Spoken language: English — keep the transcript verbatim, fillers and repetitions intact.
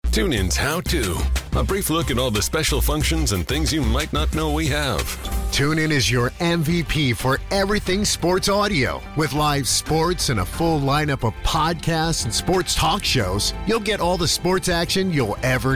TuneIn's How To. A brief look at all the special functions and things you might not know we have. TuneIn is your M V P for everything sports audio. With live sports and a full lineup of podcasts and sports talk shows, you'll get all the sports action you'll ever